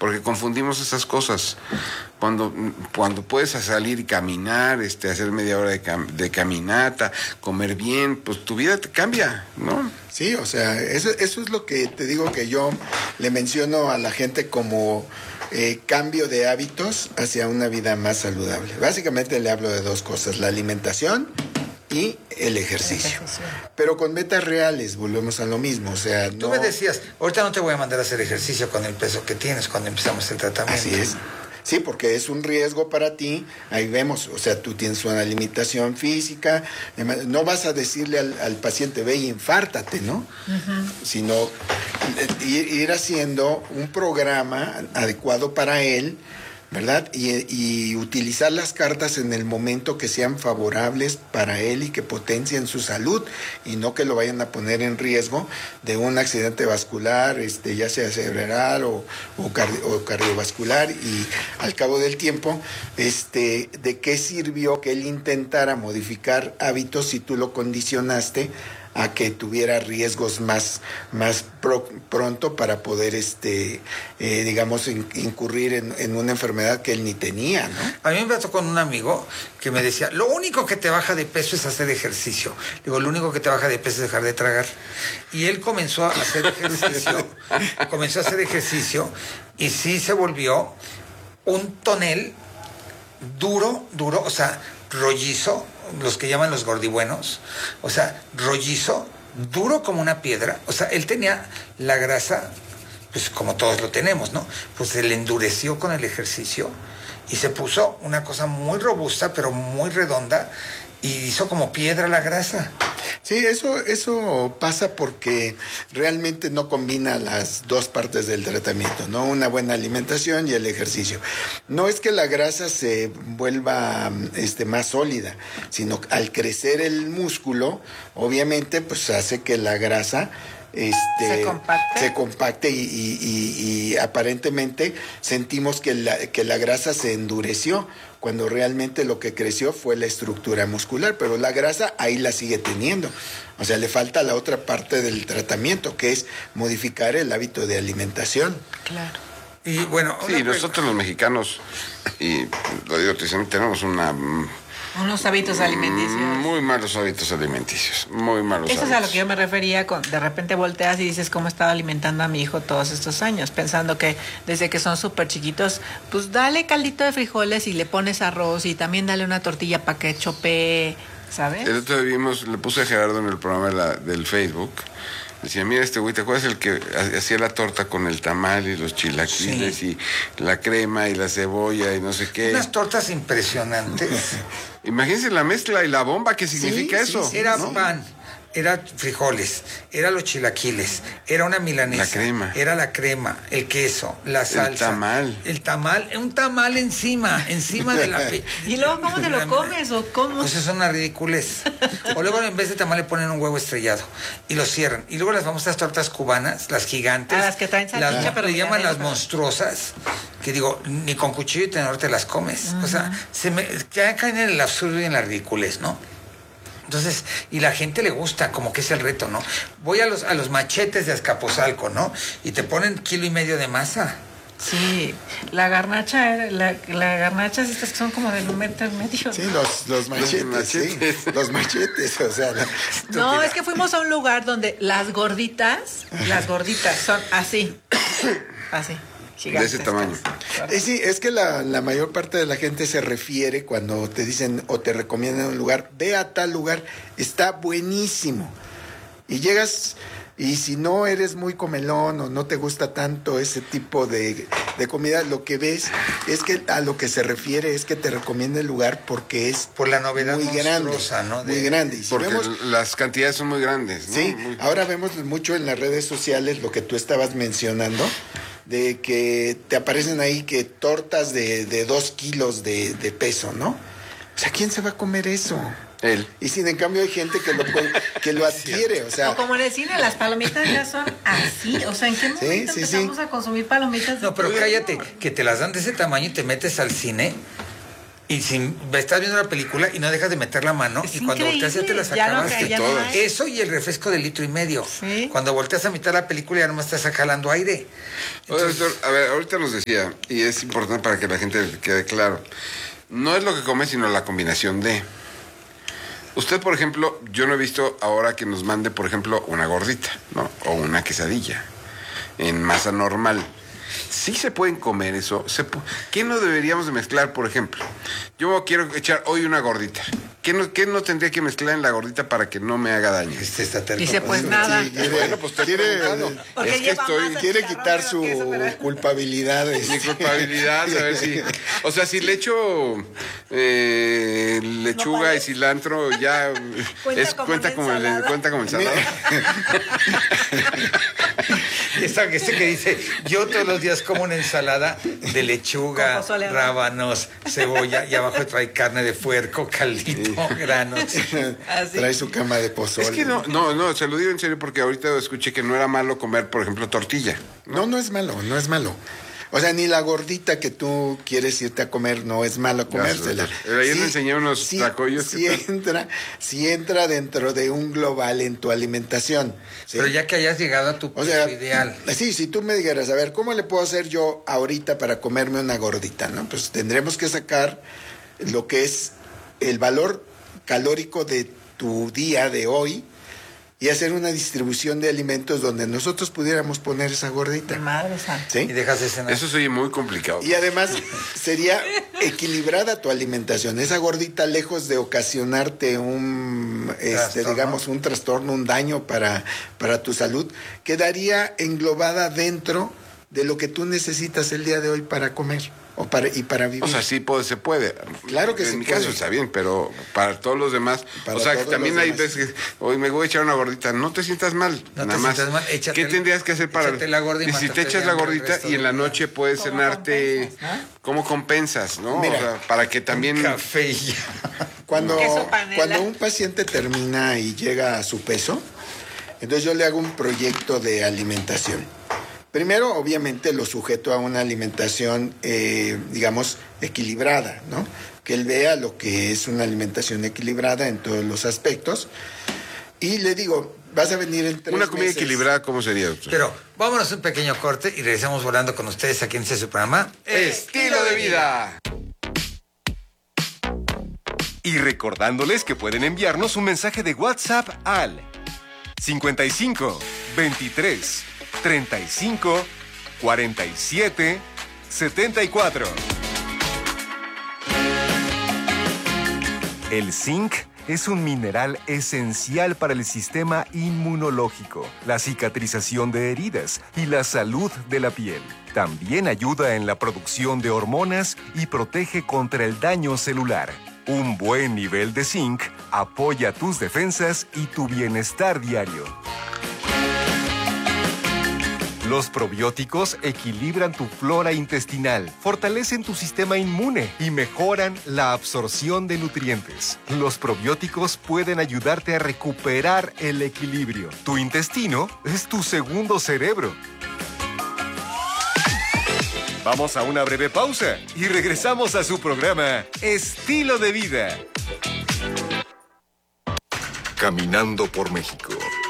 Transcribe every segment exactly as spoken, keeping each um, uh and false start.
porque confundimos esas cosas. Cuando, cuando puedes salir y caminar, este, hacer media hora de, cam- de caminata, comer bien, pues tu vida te cambia, ¿no? Sí, o sea, eso, eso es lo que te digo que yo le menciono a la gente como eh, cambio de hábitos hacia una vida más saludable. Básicamente le hablo de dos cosas, la alimentación y el ejercicio. el ejercicio. Pero con metas reales, volvemos a lo mismo, o sea, Tú no... me decías, ahorita no te voy a mandar a hacer ejercicio con el peso que tienes cuando empezamos el tratamiento. Así es. Sí, porque es un riesgo para ti, ahí vemos, o sea, tú tienes una limitación física, no vas a decirle al, al paciente, ve y infártate, ¿no? Uh-huh. Sino ir, ir haciendo un programa adecuado para él, ¿verdad? Y, y utilizar las cartas en el momento que sean favorables para él y que potencien su salud y no que lo vayan a poner en riesgo de un accidente vascular, este, ya sea cerebral o, o, cardi- o cardiovascular, y al cabo del tiempo, este, ¿de qué sirvió que él intentara modificar hábitos si tú lo condicionaste a que tuviera riesgos más, más pro, pronto para poder, este, eh, digamos, in, incurrir en, en una enfermedad que él ni tenía, ¿no? A mí me pasó con un amigo que me decía, lo único que te baja de peso es hacer ejercicio. Digo, lo único que te baja de peso es dejar de tragar. Y él comenzó a hacer ejercicio, comenzó a hacer ejercicio y sí se volvió un tonel duro, duro, o sea, rollizo, los que llaman los gordibuenos, o sea, rollizo, duro como una piedra. O sea, él tenía la grasa, pues como todos lo tenemos, ¿no? Pues se le endureció con el ejercicio y se puso una cosa muy robusta, pero muy redonda, y hizo como piedra la grasa. Sí, eso, eso pasa porque realmente no combina las dos partes del tratamiento, ¿no? Una buena alimentación y el ejercicio. No es que la grasa se vuelva este, más sólida, sino al crecer el músculo, obviamente, pues hace que la grasa Este, se compacte, se compacte y, y, y, y aparentemente sentimos que la, que la grasa se endureció, cuando realmente lo que creció fue la estructura muscular, pero la grasa ahí la sigue teniendo. O sea, le falta la otra parte del tratamiento, que es modificar el hábito de alimentación. Claro. Y bueno, sí, nosotros los mexicanos, y lo digo tristemente, tenemos una... Unos hábitos alimenticios. Muy malos hábitos alimenticios, muy malos Eso hábitos. es a lo que yo me refería, con, de repente volteas y dices cómo estaba alimentando a mi hijo todos estos años, pensando que desde que son súper chiquitos, pues dale caldito de frijoles y le pones arroz y también dale una tortilla para que chopee, ¿sabes? El otro día vimos, le puse a Gerardo en el programa de la, del Facebook, decía, mira este güey, ¿te acuerdas el que hacía la torta con el tamal y los chilaquiles sí. y la crema y la cebolla y no sé qué? Unas tortas impresionantes. Imagínense la mezcla y la bomba que significa sí, eso. Sí, sí, era ¿no? pan, era frijoles, era los chilaquiles, era una milanesa. La crema. Era la crema, el queso, la salsa. El tamal. El tamal, un tamal encima, encima de la... Pe- ¿Y luego cómo te lo comes o cómo? Pues eso es una ridiculez. O luego en vez de tamal le ponen un huevo estrellado y lo cierran. Y luego las famosas tortas cubanas, las gigantes. Ah, las que traen salchicha, las, pero le llaman las pero... monstruosas, que digo, ni con cuchillo y tenedor te las comes. Uh-huh. O sea, se me, ya caen en el absurdo y en la ridiculez, ¿no? Entonces, y la gente le gusta, como que es el reto, ¿no? Voy a los, a los machetes de Azcapotzalco, ¿no? Y te ponen kilo y medio de masa. Sí, la garnacha, la, la garnachas estas que son como de un metro y medio. Sí, los, los machetes, los machetes. Sí, los machetes, o sea. La, no, es que fuimos a un lugar donde las gorditas, las gorditas son así, así. Gigantes, de ese tamaño. Eh, sí, es que la, la mayor parte de la gente se refiere cuando te dicen o te recomiendan un lugar, ve a tal lugar, está buenísimo. Y llegas, y si no eres muy comelón o no te gusta tanto ese tipo de, de comida, lo que ves es que a lo que se refiere es que te recomienda el lugar porque es por la novedad muy grande, ¿no? De, muy grande. Y si porque vemos, las cantidades son muy grandes, ¿no? Sí, muy... ahora vemos mucho en las redes sociales lo que tú estabas mencionando, de que te aparecen ahí que tortas de, de dos kilos de, de peso, ¿no? O sea, ¿quién se va a comer eso? Él. Y sin en cambio hay gente que lo, que lo adquiere, o sea... O como en el cine, las palomitas ya son así, o sea, ¿en qué momento sí, sí, empezamos sí. a consumir palomitas? No, pero cállate, que te las dan de ese tamaño y te metes al cine Y si estás viendo la película y no dejas de meter la mano, Es y cuando volteas ya te las increíble, ya no acabaste que- ya no todas. hay. Eso y el refresco de litro y medio. Sí. Cuando volteas a mitad la película ya nomás estás jalando aire. Oye, doctor, a ver, ahorita nos decía, y es importante para que la gente quede claro, no es lo que come, sino la combinación de. Usted, por ejemplo, yo no he visto ahora que nos mande, por ejemplo, una gordita, ¿no? O una quesadilla en masa normal. Sí se pueden comer eso. Se pu- ¿Qué no deberíamos de mezclar, por ejemplo? Yo quiero echar hoy una gordita. ¿Qué no, ¿Qué no tendría que mezclar en la gordita para que no me haga daño? Este está terco. Dice, pues nada. Sí, quiere, Bueno, pues estoy quiere, preguntando. Porque Es que lleva estoy... masa. quiere Chicharrón, quitar pero su queso, pero- culpabilidad. Mi este. culpabilidad, a ver si... O sea, si le echo eh, lechuga vale. y cilantro, ya... Cuenta es, como cuenta, una como el, ensalada. cuenta como ensalada. Esa que, ese que dice, yo todos los días como una ensalada de lechuga, Con pozole, ¿no? rábanos, cebolla, y abajo trae carne de puerco, caldito, granos. Así. Trae su cama de pozole. Es que no, no, no, se lo digo en serio porque ahorita escuché que no era malo comer, por ejemplo, tortilla. No, no es malo, no es malo. O sea, ni la gordita que tú quieres irte a comer no es malo comérsela. Gracias. Ayer me enseñé unos sí, tlacoyos que Sí tal. entra, sí entra dentro de un global en tu alimentación. ¿sí? Pero ya que hayas llegado a tu O sea, peso ideal. sí, si tú me dijeras, a ver, ¿cómo le puedo hacer yo ahorita para comerme una gordita? ¿No? Pues tendremos que sacar lo que es el valor calórico de tu día de hoy y hacer una distribución de alimentos donde nosotros pudiéramos poner esa gordita. De madre santa. ¿Sí? Y dejas de cenar. Eso se oye muy complicado. Y además sería equilibrada tu alimentación. Esa gordita, lejos de ocasionarte un, este, Trastorno. digamos, un trastorno, un daño para, para tu salud, quedaría englobada dentro de lo que tú necesitas el día de hoy para comer o para, y para vivir. O sea, sí puede, se puede. Claro que en se mi puede. caso está bien, pero para todos los demás. Para o sea, que todos también los hay demás. veces que hoy me voy a echar una gordita. No te sientas mal. No te nada más. sientas mal, échate- ¿Qué tendrías que hacer para.? échate la gorda y y si mátate te echas de la hambre el gordita resto y en la del día. noche puedes ¿Cómo cenarte. compensas, no? ¿Cómo compensas, no? Mira, o sea, para que también. Un café y ya. Cuando, Queso panela. cuando un paciente termina y llega a su peso, entonces yo le hago un proyecto de alimentación. Primero, obviamente, lo sujeto a una alimentación, eh, digamos, equilibrada, ¿no? Que él vea lo que es una alimentación equilibrada en todos los aspectos. Y le digo, vas a venir en tres Una comida meses. equilibrada, ¿cómo sería, doctor? Pero vámonos a un pequeño corte y regresamos volando con ustedes aquí en este su programa. Estilo de vida. Y recordándoles que pueden enviarnos un mensaje de WhatsApp al cincuenta y cinco, veintitrés, treinta y cinco, cuarenta y siete, setenta y cuatro. El zinc es un mineral esencial para el sistema inmunológico, la cicatrización de heridas y la salud de la piel. También ayuda en la producción de hormonas y protege contra el daño celular. Un buen nivel de zinc apoya tus defensas y tu bienestar diario. Los probióticos equilibran tu flora intestinal, fortalecen tu sistema inmune y mejoran la absorción de nutrientes. Los probióticos pueden ayudarte a recuperar el equilibrio. Tu intestino es tu segundo cerebro. Vamos a una breve pausa y regresamos a su programa Estilo de Vida. Caminando por México.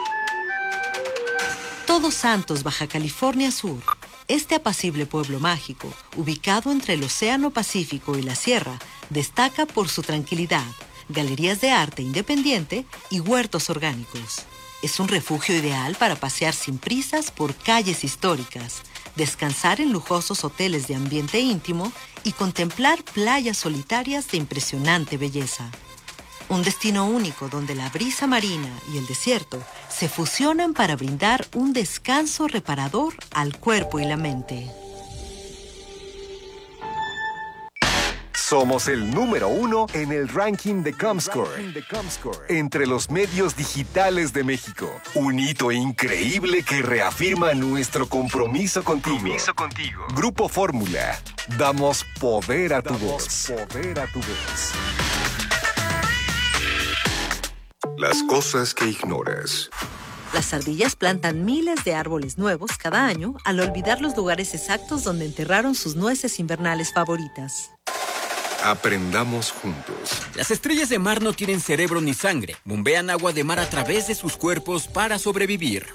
Todos Santos, Baja California Sur. Este apacible pueblo mágico, ubicado entre el Océano Pacífico y la Sierra, destaca por su tranquilidad, galerías de arte independiente y huertos orgánicos. Es un refugio ideal para pasear sin prisas por calles históricas, descansar en lujosos hoteles de ambiente íntimo y contemplar playas solitarias de impresionante belleza. Un destino único donde la brisa marina y el desierto se fusionan para brindar un descanso reparador al cuerpo y la mente. Somos el número uno en el ranking de Comscore, entre los medios digitales de México. Un hito increíble que reafirma nuestro compromiso contigo. Grupo Fórmula. Damos poder a tu voz. Poder a tu voz. Las cosas que ignoras. Las ardillas plantan miles de árboles nuevos cada año al olvidar los lugares exactos donde enterraron sus nueces invernales favoritas. Aprendamos juntos. Las estrellas de mar no tienen cerebro ni sangre. Bombean agua de mar a través de sus cuerpos para sobrevivir.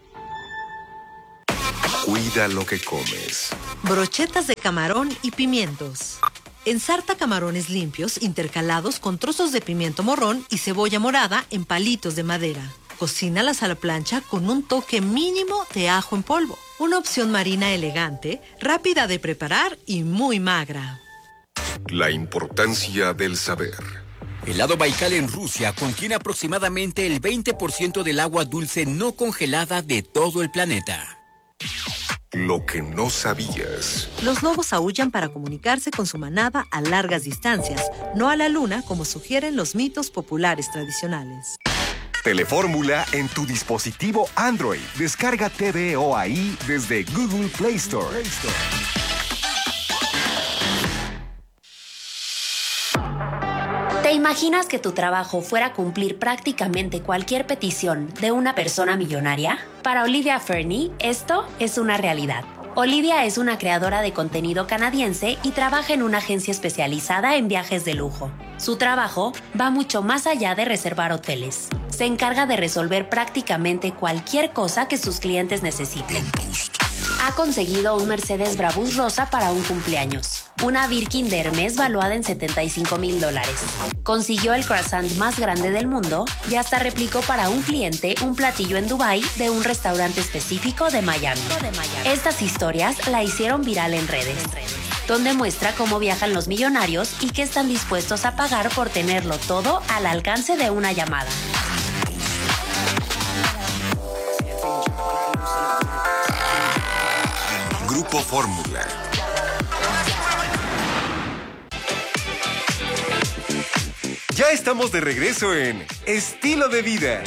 Cuida lo que comes. Brochetas de camarón y pimientos. Ensarta camarones limpios intercalados con trozos de pimiento morrón y cebolla morada en palitos de madera. Cocínalas a la plancha con un toque mínimo de ajo en polvo. Una opción marina elegante, rápida de preparar y muy magra. La importancia del saber. El lago Baikal en Rusia contiene aproximadamente el veinte por ciento del agua dulce no congelada de todo el planeta. Lo que no sabías. Los lobos aúllan para comunicarse con su manada a largas distancias, no a la luna como sugieren los mitos populares tradicionales. Telefórmula en tu dispositivo Android. Descarga T V O ahí desde Google Play Store. Play Store. ¿Te imaginas que tu trabajo fuera cumplir prácticamente cualquier petición de una persona millonaria? Para Olivia Fernie, esto es una realidad. Olivia es una creadora de contenido canadiense y trabaja en una agencia especializada en viajes de lujo. Su trabajo va mucho más allá de reservar hoteles. Se encarga de resolver prácticamente cualquier cosa que sus clientes necesiten. Ha conseguido un Mercedes Brabus rosa para un cumpleaños, una Birkin de Hermes valuada en setenta y cinco mil dólares. Consiguió el croissant más grande del mundo y hasta replicó para un cliente un platillo en Dubái de un restaurante específico de Miami. Estas historias la hicieron viral en redes, donde muestra cómo viajan los millonarios y qué están dispuestos a pagar por tenerlo todo al alcance de una llamada. Grupo Fórmula. Ya estamos de regreso en Estilo de Vida.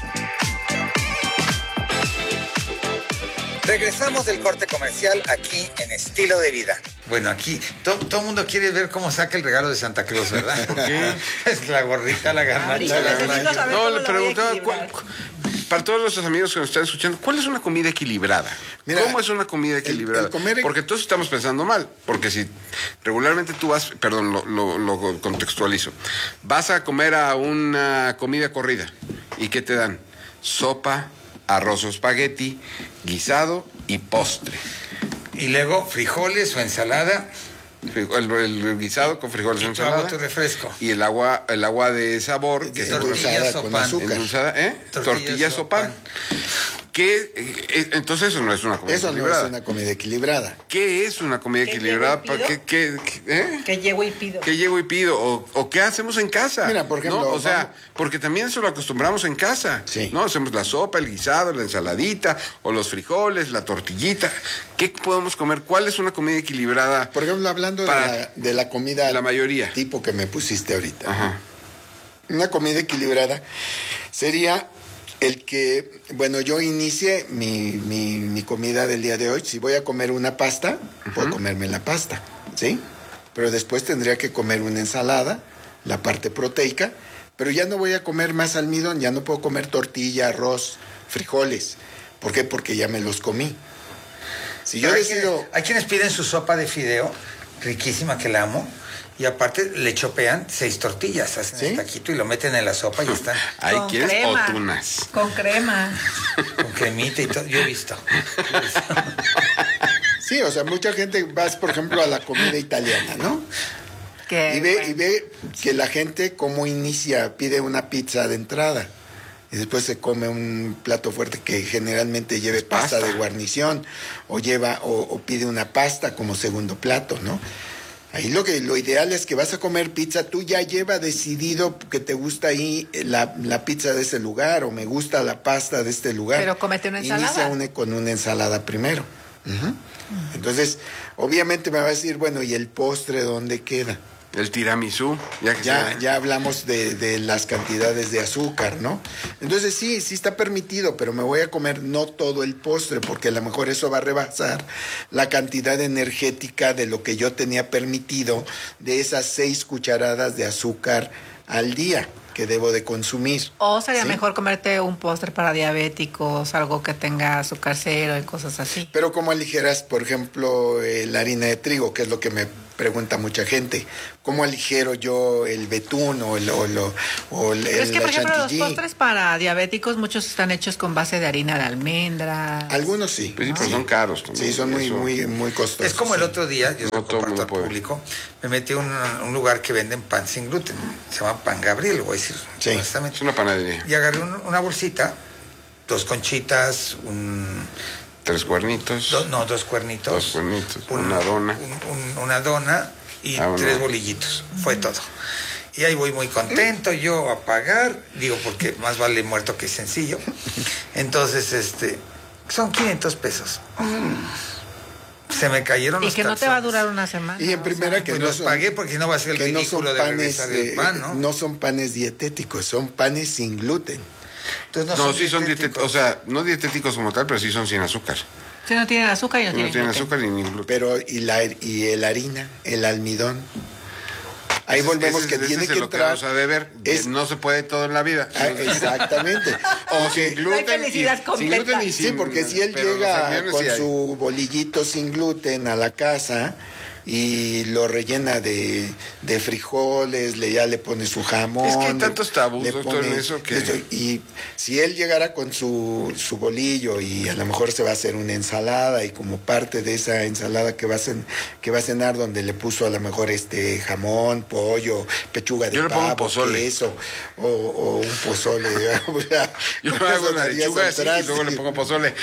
Regresamos del corte comercial aquí en Estilo de Vida. Bueno, aquí to- todo el mundo quiere ver cómo saca el regalo de Santa Claus, ¿verdad? ¿Por qué? Es la gorrita, la garnacha. Ahorita necesito saber No, cómo le lo voy a preguntaba, equilibrar. ¿cuál- para todos nuestros amigos que nos están escuchando, ¿cuál es una comida equilibrada? Mira, ¿Cómo es una comida equilibrada? el comer- Porque todos estamos pensando mal, porque si regularmente tú vas, perdón, lo, lo- lo contextualizo, vas a comer a una comida corrida, ¿y qué te dan? Sopa, arroz o espagueti, guisado y postre. Y luego frijoles o ensalada. El, el guisado con frijoles Y en tu agua, ensalada. tu refresco. Y el agua, el agua de sabor, que De es tortilla Tortillas o con pan. azúcar. endulzada, ¿eh? Tortillas Tortillas o o pan. ¿Qué, eh, entonces eso no es una comida Eso no equilibrada. es una comida equilibrada. ¿Qué es una comida ¿Qué equilibrada? llevo y ¿Para pido? ¿Qué, qué, qué- eh? Que llego y pido. ¿Qué llego y pido? ¿O, o qué hacemos en casa? Mira, por ejemplo, ¿no? O sea, vamos- porque también eso lo acostumbramos en casa. Sí. ¿No? Hacemos la sopa, el guisado, la ensaladita, o los frijoles, la tortillita. ¿Qué podemos comer? ¿Cuál es una comida equilibrada? Por ejemplo, hablando Para de, la, de la comida la mayoría. tipo que me pusiste ahorita. Ajá. Una comida equilibrada sería el que, bueno, yo inicié mi, mi, mi comida del día de hoy. Si voy a comer una pasta, puedo comerme la pasta, ¿sí? Pero después tendría que comer una ensalada, la parte proteica, pero ya no voy a comer más almidón, ya no puedo comer tortilla, arroz, frijoles. ¿Por qué? Porque ya me los comí. Si yo Pero hay, decido... quienes, hay quienes piden su sopa de fideo, riquísima que la amo, y aparte le chopean seis tortillas, hacen ¿Sí? el taquito y lo meten en la sopa y están Hay Con quienes crema. otunas. Con crema. con cremita y todo. Yo he visto. Yo he visto. Sí, o sea, mucha gente vas, por ejemplo, a la comida italiana, ¿no? Que, Y ve, bueno, y ve que la gente cómo inicia, pide una pizza de entrada y después se come un plato fuerte que generalmente lleve pasta, pasta. de guarnición o lleva o, o pide una pasta como segundo plato, ¿no? Ahí lo que lo ideal es que vas a comer pizza, tú ya lleva decidido que te gusta ahí la, la pizza de ese lugar o me gusta la pasta de este lugar. Pero cómete una ensalada. Inicia una, con una ensalada primero. Ujú. Entonces, obviamente me va a decir, bueno, ¿y el postre dónde queda? El tiramisú, ya que Ya, se- ya hablamos de, de las cantidades de azúcar, ¿no? Entonces sí, sí está permitido, pero me voy a comer no todo el postre, porque a lo mejor eso va a rebasar la cantidad energética de lo que yo tenía permitido de esas seis cucharadas de azúcar al día que debo de consumir. O sería ¿sí? mejor comerte un postre para diabéticos, algo que tenga azúcar cero y cosas así. Pero como aligeras, por ejemplo, eh, la harina de trigo, que es lo que me pregunta mucha gente. ¿Cómo aligero yo el betún o el, o lo, o el, Pero es que, por ejemplo, chantilly? los postres para diabéticos, muchos están hechos con base de harina de almendra. Algunos sí. Pues sí, pero son caros también. Sí, son muy, Eso. muy, muy costosos. Es como el sí. otro día, yo No no todo el mundo al puede. público, me metí a un, un lugar que venden pan sin gluten. Se llama Pan Gabriel, voy a decir. Sí. honestamente. Es una panadería. Y agarré un- una bolsita, dos conchitas, un... Tres cuernitos. do- no, dos cuernitos. Dos cuernitos, una dona. un- un- una dona y Ah, tres no. bolillitos. Fue todo. Y ahí voy muy contento yo a pagar, digo, porque más vale muerto que sencillo. Entonces, este, son quinientos pesos. Se me cayeron Y los que no te va a calzones. durar una semana. Y en primera que Pues no los son, pagué porque no va a ser el que no ridículo son de panes, regresar el eh, pan, ¿no? no son panes dietéticos, son panes sin gluten. Entonces, No, sí son dietéticos, o sea, no dietéticos como tal, pero sí son sin azúcar. Si no tienen azúcar y no, No tienen tienen gluten. azúcar ni gluten. Pero, y la y el harina, el almidón. Ahí Ese- volvemos ese- que ese tiene es que lo entrar. vamos a beber. es- No se puede todo en la vida. Ah, exactamente. O sin gluten. felicidad y- completa. Sin gluten y sin, Sí, porque si él pero los llega almidones con sí hay. su bolillito sin gluten a la casa y lo rellena de, de frijoles, le ya le pone su jamón. Es que hay le- tantos tabús, le doctor, en eso que- esto, y si él llegara con su, su bolillo y a lo mejor se va a hacer una ensalada y como parte de esa ensalada que va a, cen- que va a cenar donde le puso a lo mejor este jamón, pollo, pechuga de Yo le pongo pavo, pozole. queso o, o un pozole. o sea, Yo con hago eso la darías lechuga al así y traste. luego le pongo pozole.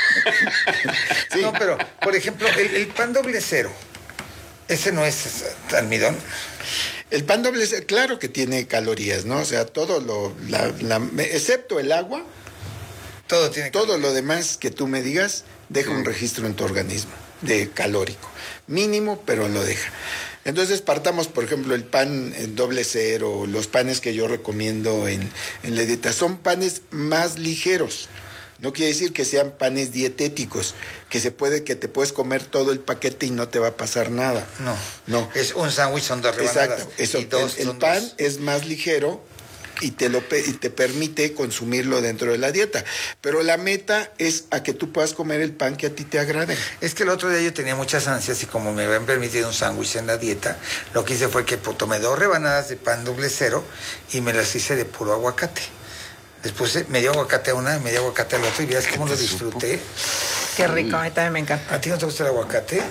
Sí. No, pero, por ejemplo, el, el pan doble cero, ese no es almidón. El pan doble, C, claro que tiene calorías, ¿no? O sea, todo lo, la- la- excepto el agua, Todo tiene todo lo demás que tú me digas, deja un registro en tu organismo de calórico. Mínimo, pero lo deja. Entonces partamos, por ejemplo, el pan en doble cero, los panes que yo recomiendo en, en la dieta, son panes más ligeros. No quiere decir que sean panes dietéticos, que se puede, que te puedes comer todo el paquete y no te va a pasar nada. No, No. es un sándwich, son dos rebanadas. Exacto. Eso, y dos el, el son pan dos. es más ligero y te lo pe- y te permite consumirlo dentro de la dieta. Pero la meta es a que tú puedas comer el pan que a ti te agrade. Es que el otro día yo tenía muchas ansias y como me habían permitido un sándwich en la dieta, lo que hice fue que pues, tomé dos rebanadas de pan doble cero y me las hice de puro aguacate. Les puse medio aguacate a una y medio aguacate al otro y veas cómo lo disfruté. Qué rico, a mí también me encanta. ¿A ti no te gusta el aguacate?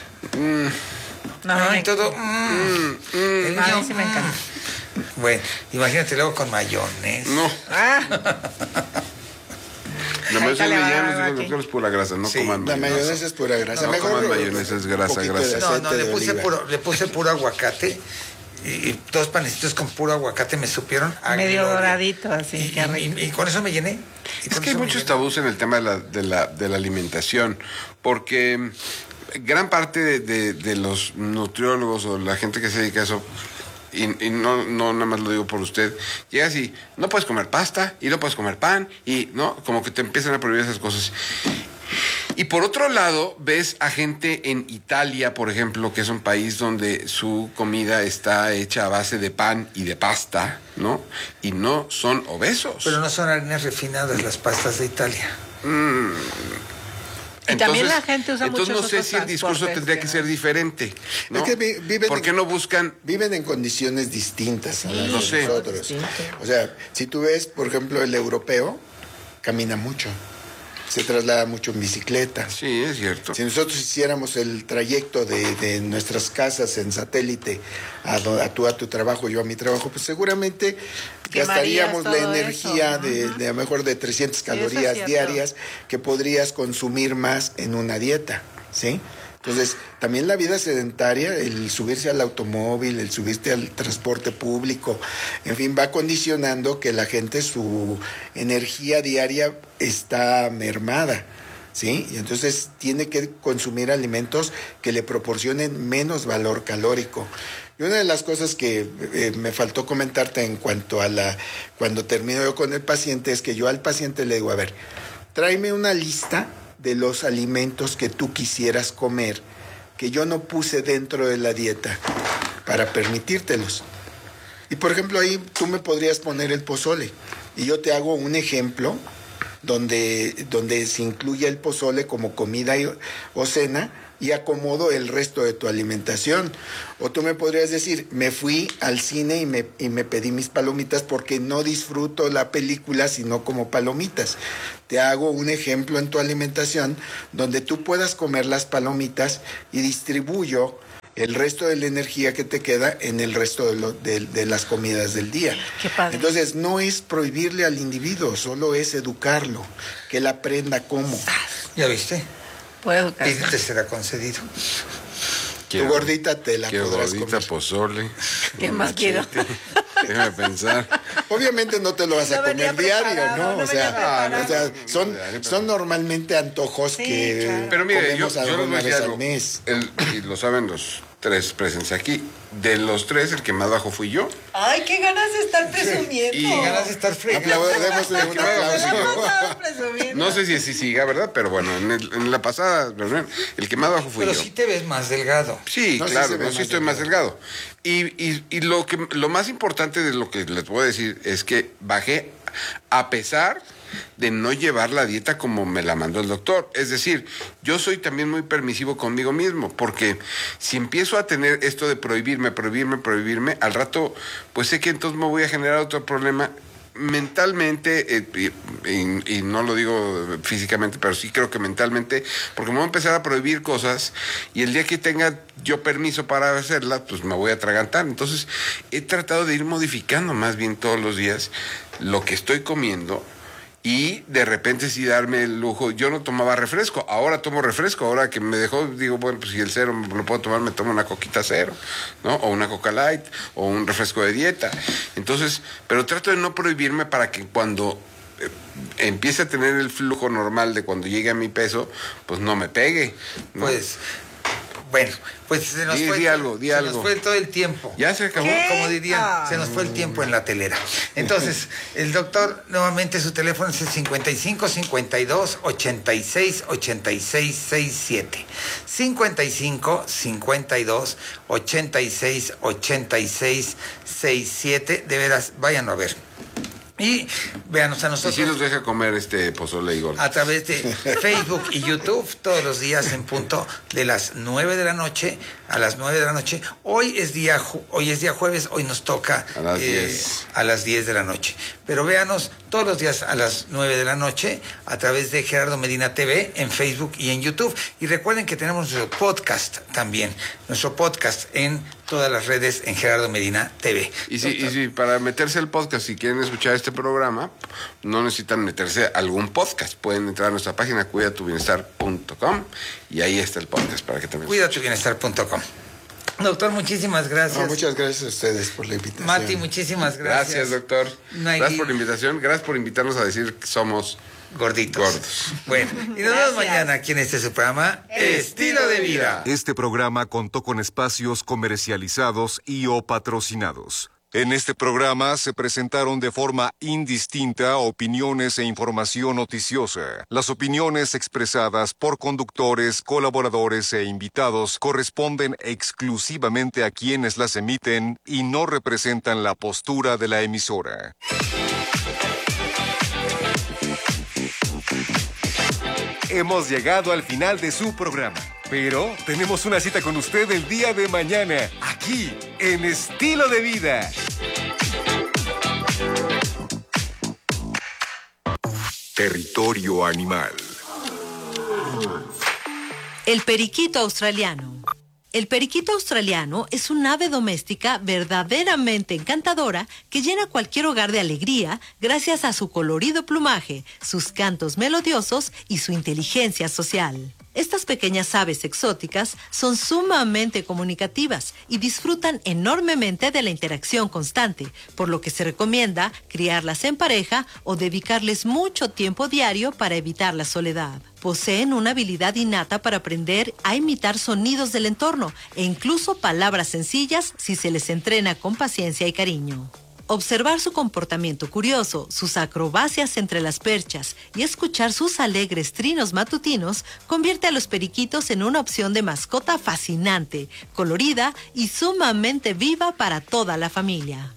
No, a mí Ay, me- todo. mm, el a mío, mí sí me encanta. mm. Bueno, imagínate luego con mayonesa. No. Ah, La mayonesa le va a ya dar nos dijo aquí. el doctor es pura grasa, no Sí, coman La mayonesa. mayonesa es pura grasa. No Mejor coman un- mayonesa, es grasa, un poquito grasa. de No, no, aceite le de puse, oliva. puro, le puse puro aguacate y, y dos panecitos con puro aguacate me supieron a medio gloria. doradito, así, Y, qué y- rico. y- y con eso me llené. Y Es con que hay eso me muchos llené. tabús en el tema de la, de la, de la alimentación, porque gran parte de, de- de los nutriólogos o la gente que se dedica a eso, y, y no, no nada más lo digo por usted, llegas y no puedes comer pasta y no puedes comer pan y no, como que te empiezan a prohibir esas cosas. Y por otro lado, ves a gente en Italia, por ejemplo, que es un país donde su comida está hecha a base de pan y de pasta, ¿no? Y no son obesos. Pero no son harinas refinadas las pastas de Italia. Y también la gente usa entonces muchos no sé otros si el discurso transportes tendría que que no- ser diferente, ¿no? Es que vi- viven ¿Por en- qué no buscan? Viven en condiciones distintas a las lo de sé. nosotros. Distinto. O sea, si tú ves, por ejemplo, el europeo, camina mucho. Se traslada mucho en bicicleta. Sí, es cierto. Si nosotros hiciéramos el trayecto de, de nuestras casas en satélite a, do- a tú a tu trabajo, yo a mi trabajo, pues seguramente Quemarías gastaríamos la todo energía eso, de, ajá. de a lo mejor de trescientas eso es calorías cierto. diarias que podrías consumir más en una dieta, ¿sí? Entonces, también la vida sedentaria, el subirse al automóvil, el subirse al transporte público, en fin, va condicionando que la gente, su energía diaria está mermada, ¿sí? Y entonces tiene que consumir alimentos que le proporcionen menos valor calórico. Y una de las cosas que eh, me faltó comentarte en cuanto a la, cuando termino yo con el paciente, es que yo al paciente le digo, a ver, tráeme una lista de los alimentos que tú quisieras comer, que yo no puse dentro de la dieta para permitírtelos. Y por ejemplo, ahí tú me podrías poner el pozole. Y yo te hago un ejemplo donde, donde se incluye el pozole como comida y- o cena, y acomodo el resto de tu alimentación. O tú me podrías decir, me fui al cine y me, y me pedí mis palomitas porque no disfruto la película sino como palomitas. Te hago un ejemplo en tu alimentación donde tú puedas comer las palomitas y distribuyo el resto de la energía que te queda en el resto de, lo, de, de las comidas del día. Qué padre. Entonces, no es prohibirle al individuo, solo es educarlo, que él aprenda cómo. ¿Ya viste? Puede educarse. Y te será concedido. Tu gordita te la Quiero podrás gordita, comer. pozole. ¿Qué más quiero? Déjame pensar. Obviamente no te lo vas a No venía comer diario, preparado, ¿no? no o, sea, venía o sea, son, son normalmente antojos Sí, que claro. Pero mire, yo, comemos yo les voy alguna a decir vez algo. al mes. El, y lo saben los tres presentes aquí. De los tres, el que más bajo fui yo. Ay, qué ganas de estar presumiendo. Y Y ganas de estar fregando. Aplaudémosle un aplauso. presumiendo. No sé si así siga, ¿verdad? Pero bueno, en, el- en la pasada reunión, el que más bajo fui Pero yo. sí te ves más delgado. Sí, No, sí claro, se ve no, sí más estoy más delgado. Y, y, y lo que lo más importante de lo que les puedo decir es que bajé a pesar de no llevar la dieta como me la mandó el doctor. Es decir, yo soy también muy permisivo conmigo mismo, porque si empiezo a tener esto de prohibirme, prohibirme, prohibirme, al rato, pues sé que entonces me voy a generar otro problema mentalmente, eh, y, y- y no lo digo físicamente, pero sí creo que mentalmente, porque me voy a empezar a prohibir cosas y el día que tenga yo permiso para hacerlas, pues me voy a atragantar. Entonces he tratado de ir modificando más bien todos los días lo que estoy comiendo. Y de repente sí darme el lujo. Yo no tomaba refresco, ahora tomo refresco. Ahora que me dejó, digo, bueno, pues si el cero me lo puedo tomar, me tomo una coquita cero, ¿no? O una Coca Light, o un refresco de dieta. Entonces, pero trato de no prohibirme para que cuando eh, empiece a tener el flujo normal de cuando llegue a mi peso, pues no me pegue, ¿no? Pues, bueno, pues se nos Di- fue. di algo, di se algo. nos fue todo el tiempo. Ya se acabó. Como, como dirían, Ah. se nos fue el tiempo en la telera. Entonces, el doctor, nuevamente su teléfono es el cincuenta y cinco, cincuenta y dos, ochenta y seis, ochenta y seis, sesenta y siete. cincuenta y cinco, cincuenta y dos, ochenta y seis, ochenta y seis, sesenta y siete. De veras, vayan a ver. Y véanos a Y nosotros. sí nos deja comer este pozole y gordo. A través de Facebook y YouTube todos los días en punto de las nueve de la noche a las nueve de la noche. Hoy es día ju- hoy es día jueves, hoy nos toca A las diez. a las diez de la noche. Pero véanos todos los días a las nueve de la noche a través de Gerardo Medina T V en Facebook y en YouTube. Y recuerden que tenemos nuestro podcast también, nuestro podcast en todas las redes en Gerardo Medina T V. Y si, y si para meterse al podcast, si quieren escuchar este programa, no necesitan meterse a algún podcast. Pueden entrar a nuestra página cuida tu bienestar punto com y ahí está el podcast para que también... cuida tu bienestar punto com. Doctor, muchísimas gracias. No, muchas gracias a ustedes por la invitación. Mati, muchísimas gracias. Gracias, doctor. Nayib. Gracias por la invitación. Gracias por invitarnos a decir que somos Gorditos. gordos. Bueno, y nos vemos mañana aquí en este su programa, Estilo de Vida. Este programa contó con espacios comercializados y o patrocinados. En este programa se presentaron de forma indistinta opiniones e información noticiosa. Las opiniones expresadas por conductores, colaboradores e invitados corresponden exclusivamente a quienes las emiten y no representan la postura de la emisora. Hemos llegado al final de su programa, pero tenemos una cita con usted el día de mañana, aquí, en Estilo de Vida. Territorio Animal. El periquito australiano. El periquito australiano es un ave doméstica verdaderamente encantadora que llena cualquier hogar de alegría gracias a su colorido plumaje, sus cantos melodiosos y su inteligencia social. Estas pequeñas aves exóticas son sumamente comunicativas y disfrutan enormemente de la interacción constante, por lo que se recomienda criarlas en pareja o dedicarles mucho tiempo diario para evitar la soledad. Poseen una habilidad innata para aprender a imitar sonidos del entorno e incluso palabras sencillas si se les entrena con paciencia y cariño. Observar su comportamiento curioso, sus acrobacias entre las perchas y escuchar sus alegres trinos matutinos convierte a los periquitos en una opción de mascota fascinante, colorida y sumamente viva para toda la familia.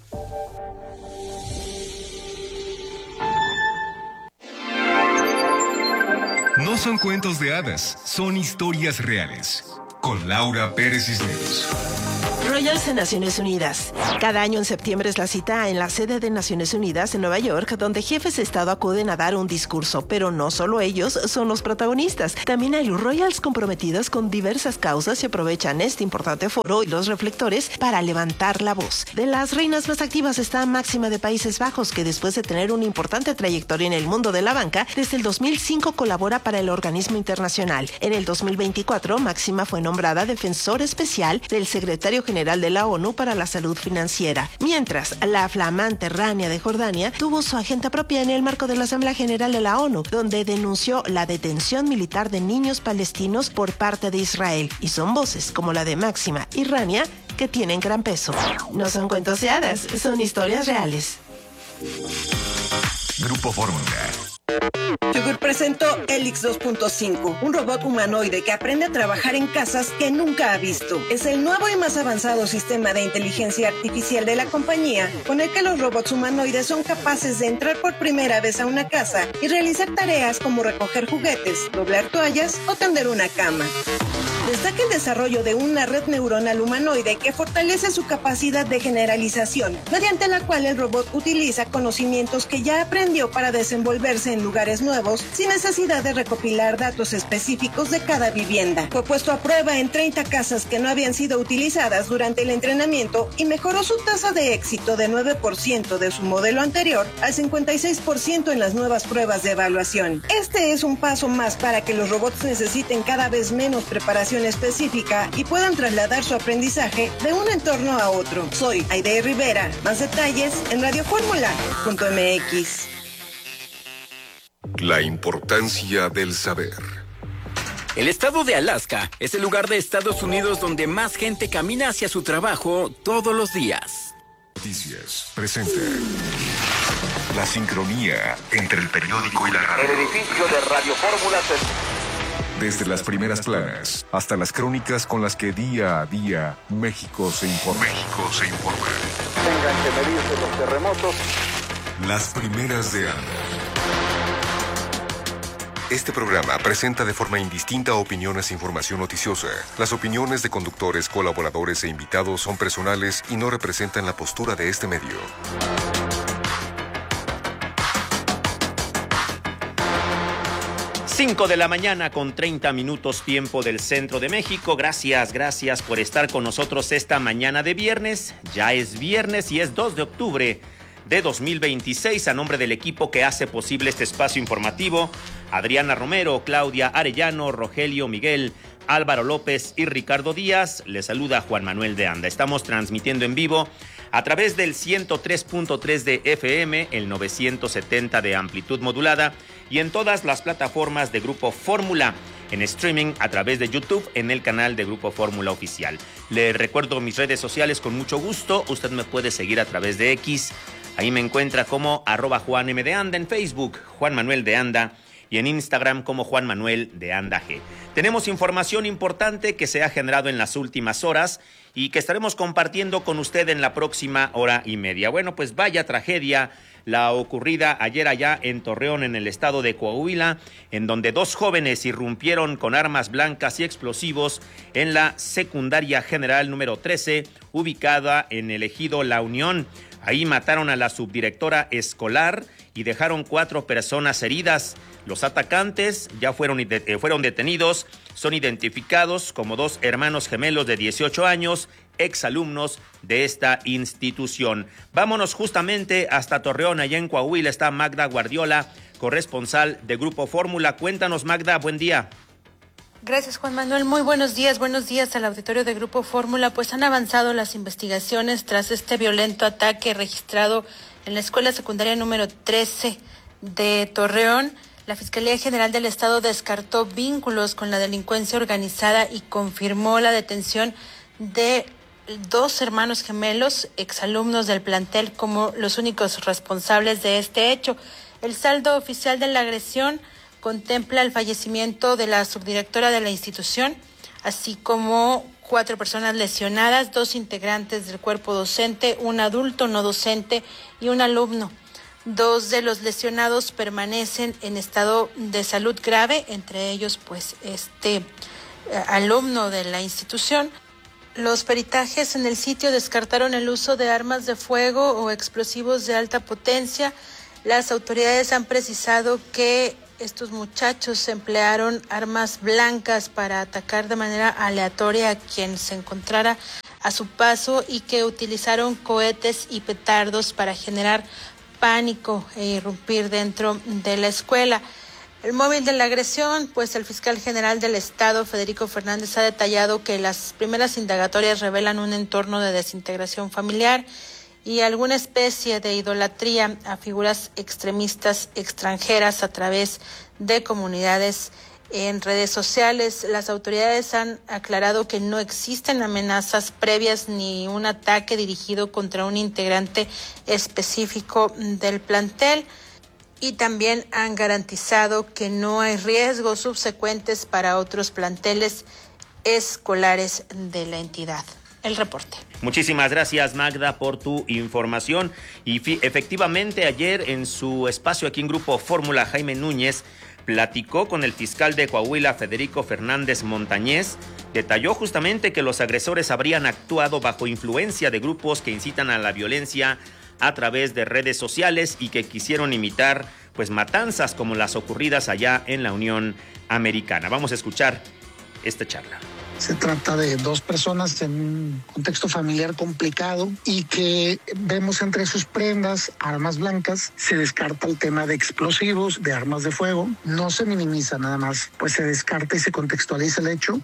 No son cuentos de hadas, son historias reales. Con Laura Pérez Cisneros. Royals de Naciones Unidas. Cada año en septiembre es la cita en la sede de Naciones Unidas en Nueva York, donde jefes de Estado acuden a dar un discurso, pero no solo ellos son los protagonistas. También hay Royals comprometidos con diversas causas y aprovechan este importante foro y los reflectores para levantar la voz. De las reinas más activas está Máxima de Países Bajos, que después de tener una importante trayectoria en el mundo de la banca, desde el dos mil cinco colabora para el organismo internacional. En el dos mil veinticuatro, Máxima fue nombrada defensor especial del secretario general General de la ONU para la Salud Financiera, mientras la flamante Rania de Jordania tuvo su agenda propia en el marco de la Asamblea General de la ONU, donde denunció la detención militar de niños palestinos por parte de Israel, y son voces como la de Máxima y Rania que tienen gran peso. No son cuentos de hadas, son historias reales. Grupo Fórmula. Yogur presentó Helix dos punto cinco, un robot humanoide que aprende a trabajar en casas que nunca ha visto. Es el nuevo y más avanzado sistema de inteligencia artificial de la compañía, con el que los robots humanoides son capaces de entrar por primera vez a una casa y realizar tareas como recoger juguetes, doblar toallas o tender una cama. Destaca el desarrollo de una red neuronal humanoide que fortalece su capacidad de generalización, mediante la cual el robot utiliza conocimientos que ya aprendió para desenvolverse en lugares nuevos sin necesidad de recopilar datos específicos de cada vivienda. Fue puesto a prueba en treinta casas que no habían sido utilizadas durante el entrenamiento y mejoró su tasa de éxito de nueve por ciento de su modelo anterior al cincuenta y seis por ciento en las nuevas pruebas de evaluación. Este es un paso más para que los robots necesiten cada vez menos preparación específica y puedan trasladar su aprendizaje de un entorno a otro. Soy Aide Rivera. Más detalles en radio fórmula punto m x. La importancia del saber. El estado de Alaska es el lugar de Estados Unidos donde más gente camina hacia su trabajo todos los días. Noticias presenta la sincronía entre el periódico y la radio. El edificio de Radio Fórmula se... Desde las primeras planas hasta las crónicas con las que día a día México se informa. México se informa. Tengan que medirse los terremotos. Las primeras de ANDA. Este programa presenta de forma indistinta opiniones e información noticiosa. Las opiniones de conductores, colaboradores e invitados son personales y no representan la postura de este medio. cinco de la mañana con treinta minutos tiempo del centro de México. Gracias, gracias por estar con nosotros esta mañana de viernes. Ya es viernes y es dos de octubre de dos mil veintiséis. A nombre del equipo que hace posible este espacio informativo, Adriana Romero, Claudia Arellano, Rogelio Miguel, Álvaro López y Ricardo Díaz, les saluda Juan Manuel de Anda. Estamos transmitiendo en vivo a través del ciento tres punto tres de F M, el novecientos setenta de amplitud modulada y en todas las plataformas de Grupo Fórmula, en streaming a través de YouTube en el canal de Grupo Fórmula Oficial. Le recuerdo mis redes sociales con mucho gusto. Usted me puede seguir a través de X. Ahí me encuentra como arroba Juan M de Anda, en Facebook Juan Manuel de Anda y en Instagram como Juan Manuel de Anda G. Tenemos información importante que se ha generado en las últimas horas y que estaremos compartiendo con usted en la próxima hora y media. Bueno, pues vaya tragedia la ocurrida ayer allá en Torreón, en el estado de Coahuila, en donde dos jóvenes irrumpieron con armas blancas y explosivos en la secundaria general número trece, ubicada en el ejido La Unión. Ahí mataron a la subdirectora escolar y dejaron cuatro personas heridas. Los atacantes ya fueron, eh, fueron detenidos, son identificados como dos hermanos gemelos de dieciocho años, exalumnos de esta institución. Vámonos justamente hasta Torreón, allá en Coahuila está Magda Guardiola, corresponsal de Grupo Fórmula. Cuéntanos, Magda, buen día. Gracias, Juan Manuel. Muy buenos días. Buenos días al auditorio de Grupo Fórmula. Pues han avanzado las investigaciones tras este violento ataque registrado en la escuela secundaria número trece de Torreón. La Fiscalía General del Estado descartó vínculos con la delincuencia organizada y confirmó la detención de dos hermanos gemelos, exalumnos del plantel, como los únicos responsables de este hecho. El saldo oficial de la agresión contempla el fallecimiento de la subdirectora de la institución, así como cuatro personas lesionadas, dos integrantes del cuerpo docente, un adulto no docente y un alumno. Dos de los lesionados permanecen en estado de salud grave, entre ellos pues este eh, alumno de la institución. Los peritajes en el sitio descartaron el uso de armas de fuego o explosivos de alta potencia. Las autoridades han precisado que estos muchachos emplearon armas blancas para atacar de manera aleatoria a quien se encontrara a su paso y que utilizaron cohetes y petardos para generar pánico e irrumpir dentro de la escuela. El móvil de la agresión, pues el fiscal general del Estado, Federico Fernández, ha detallado que las primeras indagatorias revelan un entorno de desintegración familiar y alguna especie de idolatría a figuras extremistas extranjeras a través de comunidades en redes sociales. Las autoridades han aclarado que no existen amenazas previas ni un ataque dirigido contra un integrante específico del plantel y también han garantizado que no hay riesgos subsecuentes para otros planteles escolares de la entidad. El reporte. Muchísimas gracias, Magda, por tu información. Y fi- efectivamente, ayer en su espacio aquí en Grupo Fórmula, Jaime Núñez platicó con el fiscal de Coahuila, Federico Fernández Montañez. Detalló justamente que los agresores habrían actuado bajo influencia de grupos que incitan a la violencia a través de redes sociales y que quisieron imitar pues matanzas como las ocurridas allá en la Unión Americana. Vamos a escuchar esta charla. Se trata de dos personas en un contexto familiar complicado y que vemos entre sus prendas armas blancas. Se descarta el tema de explosivos, de armas de fuego. No se minimiza nada más, pues se descarta y se contextualiza el hecho.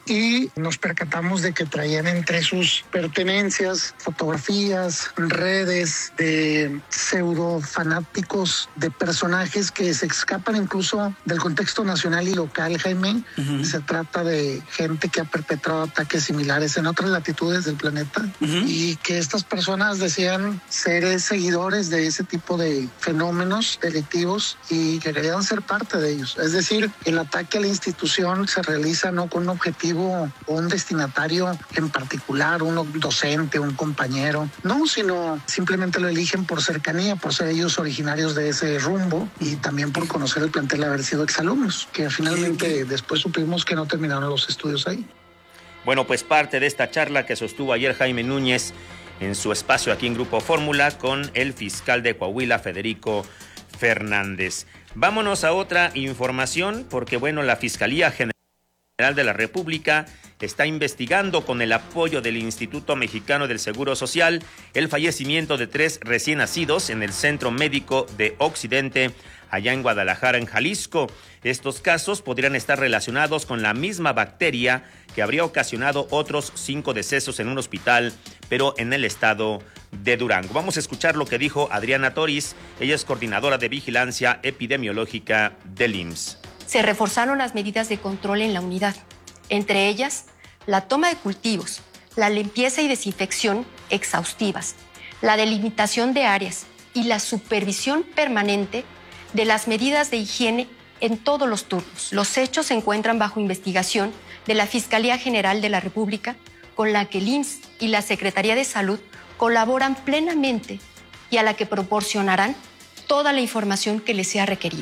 Y nos percatamos de que traían entre sus pertenencias fotografías, redes de pseudo fanáticos, de personajes que se escapan incluso del contexto nacional y local, Jaime. Uh-huh. Se trata de gente que ha perpetrado ataques similares en otras latitudes del planeta, uh-huh, y que estas personas decían ser seguidores de ese tipo de fenómenos delictivos y que querían ser parte de ellos. Es decir, el ataque a la institución se realiza no con un objetivo o un destinatario en particular, un docente, un compañero, no, sino simplemente lo eligen por cercanía, por ser ellos originarios de ese rumbo y también por conocer el plantel, haber sido exalumnos, que finalmente después supimos que no terminaron los estudios ahí. Bueno, pues parte de esta charla que sostuvo ayer Jaime Núñez en su espacio aquí en Grupo Fórmula con el fiscal de Coahuila, Federico Fernández. Vámonos a otra información porque, bueno, la Fiscalía General de la República está investigando con el apoyo del Instituto Mexicano del Seguro Social el fallecimiento de tres recién nacidos en el Centro Médico de Occidente, allá en Guadalajara, en Jalisco. Estos casos podrían estar relacionados con la misma bacteria que habría ocasionado otros cinco decesos en un hospital, pero en el estado de Durango. Vamos a escuchar lo que dijo Adriana Toriz. Ella es coordinadora de vigilancia epidemiológica del I M S S. Se reforzaron las medidas de control en la unidad, entre ellas la toma de cultivos, la limpieza y desinfección exhaustivas, la delimitación de áreas y la supervisión permanente de las medidas de higiene en todos los turnos. Los hechos se encuentran bajo investigación de la Fiscalía General de la República, con la que el I M S S y la Secretaría de Salud colaboran plenamente y a la que proporcionarán toda la información que les sea requerida.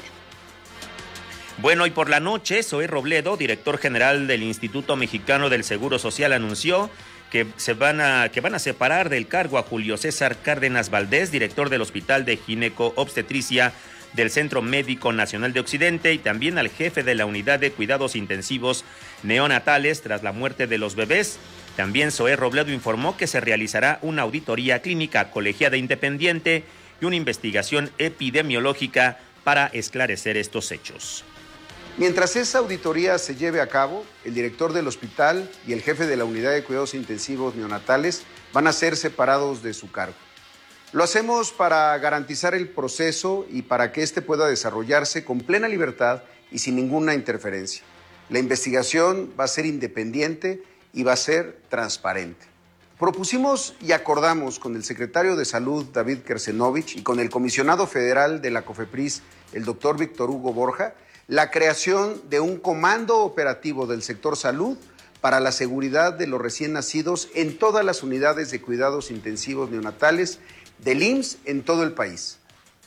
Bueno, y por la noche, Zoé Robledo, director general del Instituto Mexicano del Seguro Social, anunció que se van a, que van a separar del cargo a Julio César Cárdenas Valdés, director del Hospital de Gineco-Obstetricia del Centro Médico Nacional de Occidente, y también al jefe de la Unidad de Cuidados Intensivos Neonatales tras la muerte de los bebés. También Zoé Robledo informó que se realizará una auditoría clínica colegiada independiente y una investigación epidemiológica para esclarecer estos hechos. Mientras esa auditoría se lleve a cabo, el director del hospital y el jefe de la Unidad de Cuidados Intensivos Neonatales van a ser separados de su cargo. Lo hacemos para garantizar el proceso y para que éste pueda desarrollarse con plena libertad y sin ninguna interferencia. La investigación va a ser independiente y va a ser transparente. Propusimos y acordamos con el secretario de Salud, David Kersenovich, y con el comisionado federal de la COFEPRIS, el doctor Víctor Hugo Borja, la creación de un comando operativo del sector salud para la seguridad de los recién nacidos en todas las unidades de cuidados intensivos neonatales del I M S S en todo el país.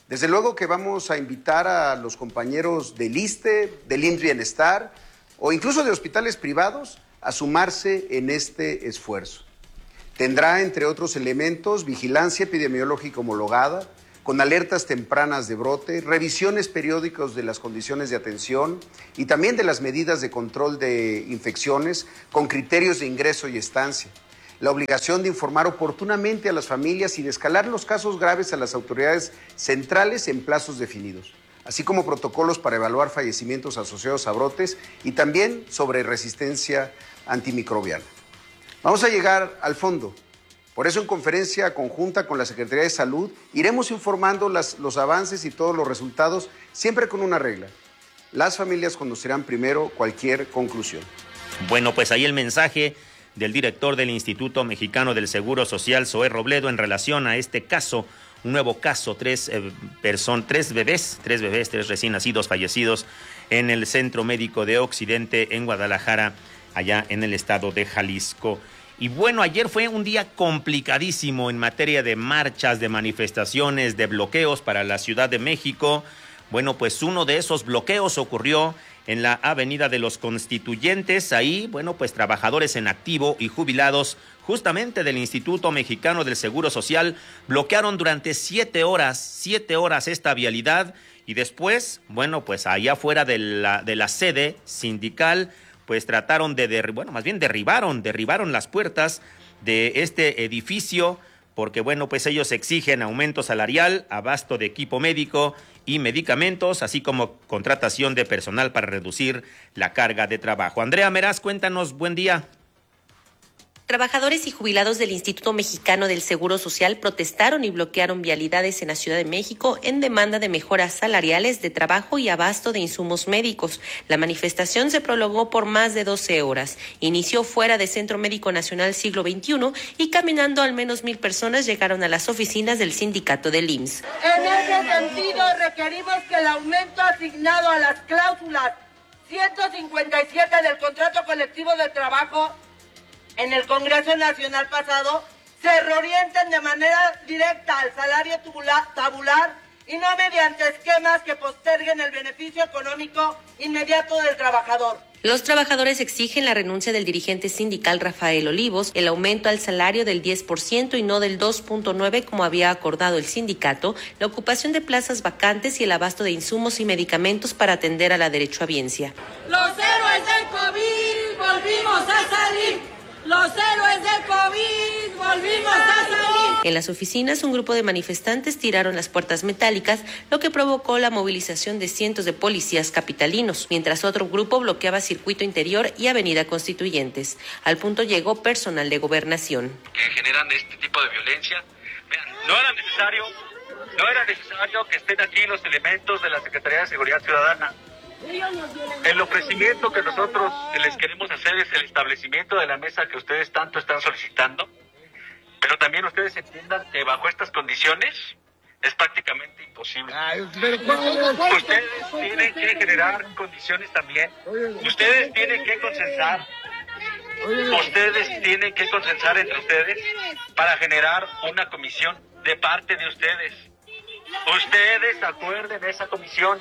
Desde luego que vamos a invitar a los compañeros del ISSSTE, del I M S S Bienestar o incluso de hospitales privados a sumarse en este esfuerzo. Tendrá, entre otros elementos, vigilancia epidemiológica homologada, con alertas tempranas de brote, revisiones periódicas de las condiciones de atención y también de las medidas de control de infecciones con criterios de ingreso y estancia. La obligación de informar oportunamente a las familias y de escalar los casos graves a las autoridades centrales en plazos definidos, así como protocolos para evaluar fallecimientos asociados a brotes y también sobre resistencia antimicrobiana. Vamos a llegar al fondo. Por eso, en conferencia conjunta con la Secretaría de Salud, iremos informando las, los avances y todos los resultados, siempre con una regla. Las familias conocerán primero cualquier conclusión. Bueno, pues ahí el mensaje del director del Instituto Mexicano del Seguro Social, Zoé Robledo, en relación a este caso, un nuevo caso, tres, eh, person, tres bebés, tres bebés, tres recién nacidos fallecidos en el Centro Médico de Occidente en Guadalajara, allá en el estado de Jalisco. Y bueno, ayer fue un día complicadísimo en materia de marchas, de manifestaciones, de bloqueos para la Ciudad de México. Bueno, pues uno de esos bloqueos ocurrió en la Avenida de los Constituyentes. Ahí, bueno, pues trabajadores en activo y jubilados justamente del Instituto Mexicano del Seguro Social bloquearon durante siete horas, siete horas esta vialidad. Y después, bueno, pues allá afuera de la, de la sede sindical, pues trataron de, derri- bueno, más bien derribaron, derribaron las puertas de este edificio, porque bueno, pues ellos exigen aumento salarial, abasto de equipo médico y medicamentos, así como contratación de personal para reducir la carga de trabajo. Andrea Meraz, cuéntanos, buen día. Trabajadores y jubilados del Instituto Mexicano del Seguro Social protestaron y bloquearon vialidades en la Ciudad de México en demanda de mejoras salariales, de trabajo y abasto de insumos médicos. La manifestación se prolongó por más de doce horas. Inició fuera del Centro Médico Nacional Siglo veintiuno y caminando al menos mil personas llegaron a las oficinas del sindicato del I M S S. En ese sentido, requerimos que el aumento asignado a las cláusulas ciento cincuenta y siete del contrato colectivo de trabajo en el Congreso Nacional pasado se reorienten de manera directa al salario tabular y no mediante esquemas que posterguen el beneficio económico inmediato del trabajador. Los trabajadores exigen la renuncia del dirigente sindical Rafael Olivos, el aumento al salario del diez por ciento y no del dos punto nueve por ciento como había acordado el sindicato, la ocupación de plazas vacantes y el abasto de insumos y medicamentos para atender a la derechohabiencia. Los héroes del COVID volvimos a salir. Los héroes del COVID volvimos a salir. En las oficinas, un grupo de manifestantes tiraron las puertas metálicas, lo que provocó la movilización de cientos de policías capitalinos, mientras otro grupo bloqueaba Circuito Interior y Avenida Constituyentes. Al punto llegó personal de gobernación. Que generan este tipo de violencia. Vean, no era necesario, no era necesario que estén aquí los elementos de la Secretaría de Seguridad Ciudadana. El ofrecimiento que nosotros les queremos hacer es el establecimiento de la mesa que ustedes tanto están solicitando, pero también ustedes entiendan que bajo estas condiciones es prácticamente imposible. Ustedes tienen que generar condiciones también, ustedes tienen que consensar, ustedes tienen que consensar entre ustedes para generar una comisión de parte de ustedes. Ustedes acuerden esa comisión.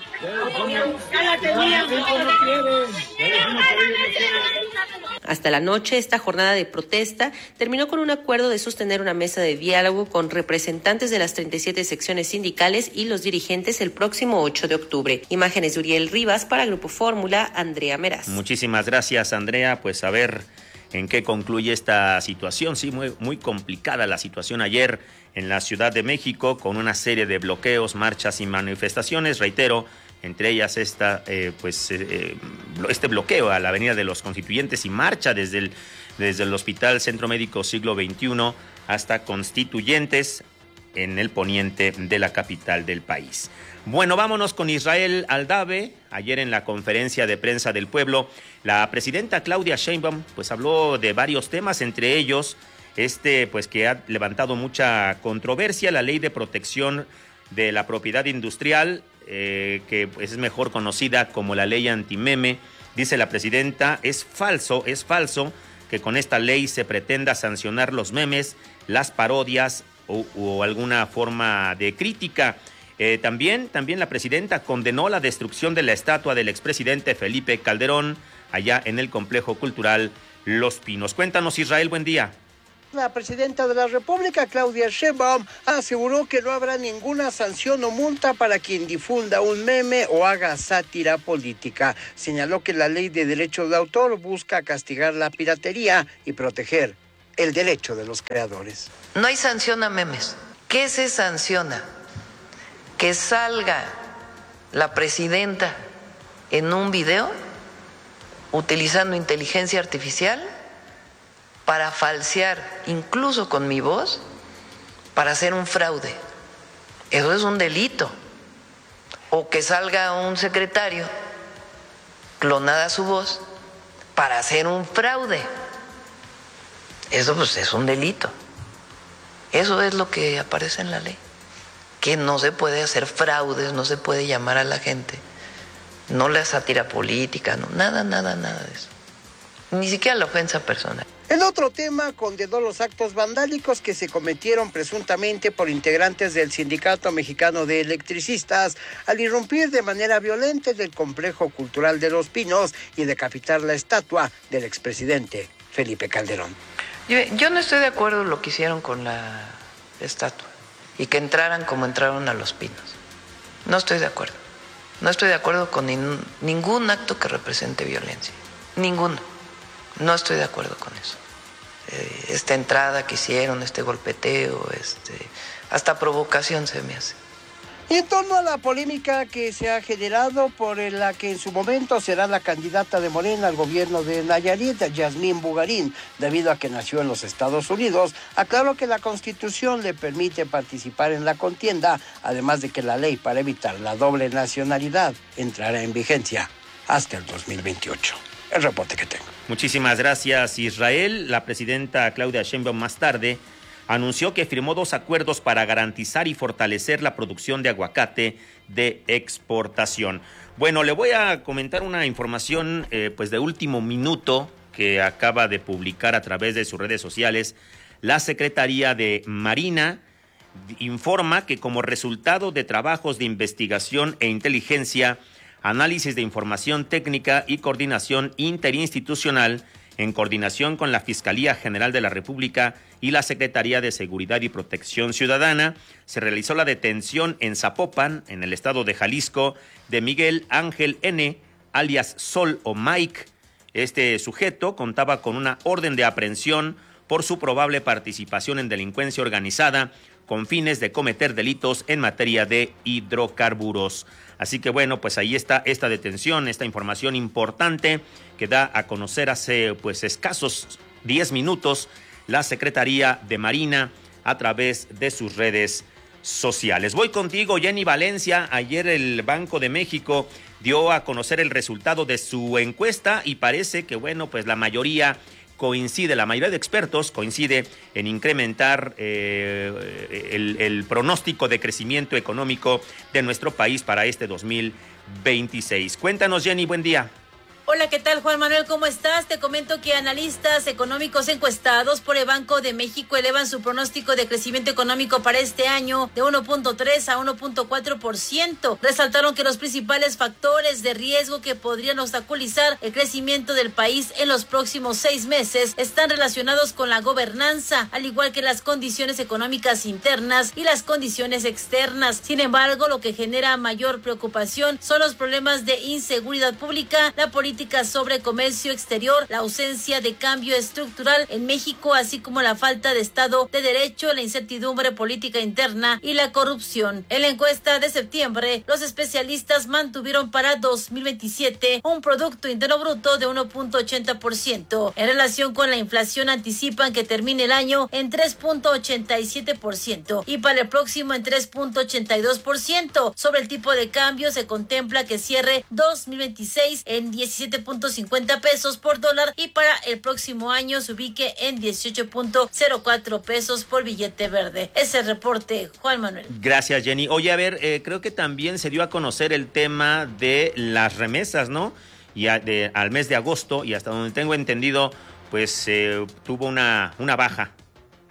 Hasta la noche, esta jornada de protesta terminó con un acuerdo de sostener una mesa de diálogo con representantes de las treinta y siete secciones sindicales y los dirigentes el próximo ocho de octubre. Imágenes de Uriel Rivas para Grupo Fórmula, Andrea Meraz. Muchísimas gracias, Andrea. Pues a ver en qué concluye esta situación. Sí, muy, muy complicada la situación ayer en la Ciudad de México, con una serie de bloqueos, marchas y manifestaciones, reitero, entre ellas esta, eh, pues, eh, este bloqueo a la Avenida de los Constituyentes y marcha desde el, desde el Hospital Centro Médico Siglo veintiuno hasta Constituyentes en el poniente de la capital del país. Bueno, vámonos con Israel Aldave. Ayer en la conferencia de prensa del pueblo, la presidenta Claudia Sheinbaum pues habló de varios temas, entre ellos este pues que ha levantado mucha controversia, la ley de protección de la propiedad industrial, eh, que pues, es mejor conocida como la ley antimeme. Dice la presidenta, es falso, es falso que con esta ley se pretenda sancionar los memes, las parodias o, o alguna forma de crítica. Eh, también, también la presidenta condenó la destrucción de la estatua del expresidente Felipe Calderón allá en el complejo cultural Los Pinos. Cuéntanos, Israel, buen día. La presidenta de la República, Claudia Sheinbaum, aseguró que no habrá ninguna sanción o multa para quien difunda un meme o haga sátira política. Señaló que la ley de derechos de autor busca castigar la piratería y proteger el derecho de los creadores. No hay sanción a memes. ¿Qué se sanciona? Que salga la presidenta en un video utilizando inteligencia artificial para falsear, incluso con mi voz, para hacer un fraude. Eso es un delito. O que salga un secretario, clonada su voz, para hacer un fraude. Eso pues es un delito. Eso es lo que aparece en la ley. Que no se puede hacer fraudes, no se puede llamar a la gente. No la sátira política, no, nada, nada, nada de eso. Ni siquiera la ofensa personal. En otro tema, condenó los actos vandálicos que se cometieron presuntamente por integrantes del Sindicato Mexicano de Electricistas al irrumpir de manera violenta en el complejo cultural de Los Pinos y decapitar la estatua del expresidente Felipe Calderón. Yo, yo no estoy de acuerdo en lo que hicieron con la estatua y que entraran como entraron a Los Pinos. No estoy de acuerdo. No estoy de acuerdo con nin, ningún acto que represente violencia. Ninguno. No estoy de acuerdo con eso. Eh, esta entrada que hicieron, este golpeteo, este, hasta provocación se me hace. Y en torno a la polémica que se ha generado por la que en su momento será la candidata de Morena al gobierno de Nayarit, Yasmín Bugarín, debido a que nació en los Estados Unidos, aclaró que la Constitución le permite participar en la contienda, además de que la ley para evitar la doble nacionalidad entrará en vigencia hasta el dos mil veintiocho. El reporte que tengo. Muchísimas gracias, Israel. La presidenta Claudia Sheinbaum más tarde anunció que firmó dos acuerdos para garantizar y fortalecer la producción de aguacate de exportación. Bueno, le voy a comentar una información eh, pues de último minuto que acaba de publicar a través de sus redes sociales. La Secretaría de Marina informa que como resultado de trabajos de investigación e inteligencia, análisis de información técnica y coordinación interinstitucional, en coordinación con la Fiscalía General de la República y la Secretaría de Seguridad y Protección Ciudadana, se realizó la detención en Zapopan, en el estado de Jalisco, de Miguel Ángel N., alias Sol o Mike. Este sujeto contaba con una orden de aprehensión por su probable participación en delincuencia organizada con fines de cometer delitos en materia de hidrocarburos. Así que bueno, pues ahí está esta detención, esta información importante que da a conocer hace pues escasos diez minutos la Secretaría de Marina a través de sus redes sociales. Voy contigo, Jenny Valencia. Ayer el Banco de México dio a conocer el resultado de su encuesta y parece que bueno, pues la mayoría coincide, la mayoría de expertos coincide en incrementar eh, el, el pronóstico de crecimiento económico de nuestro país para este dos mil veintiséis. Cuéntanos, Jenny, buen día. Hola, ¿qué tal, Juan Manuel? ¿Cómo estás? Te comento que analistas económicos encuestados por el Banco de México elevan su pronóstico de crecimiento económico para este año de uno punto tres a uno punto cuatro por ciento. Resaltaron que los principales factores de riesgo que podrían obstaculizar el crecimiento del país en los próximos seis meses están relacionados con la gobernanza, al igual que las condiciones económicas internas y las condiciones externas. Sin embargo, lo que genera mayor preocupación son los problemas de inseguridad pública, la política sobre comercio exterior, la ausencia de cambio estructural en México, así como la falta de Estado de Derecho, la incertidumbre política interna y la corrupción. En la encuesta de septiembre, los especialistas mantuvieron para dos mil veintisiete un Producto Interno Bruto de uno punto ochenta por ciento. En relación con la inflación, anticipan que termine el año en tres punto ochenta y siete por ciento y para el próximo en tres punto ochenta y dos por ciento. Sobre el tipo de cambio, se contempla que cierre dos mil veintiséis en diecisiete punto cincuenta pesos por dólar y para el próximo año se ubique en dieciocho punto cero cuatro pesos por billete verde. Ese reporte, Juan Manuel. Gracias, Jenny. Oye, a ver, eh, creo que también se dio a conocer el tema de las remesas, ¿no? Y a, de, al mes de agosto, y hasta donde tengo entendido, pues eh, tuvo una, una baja.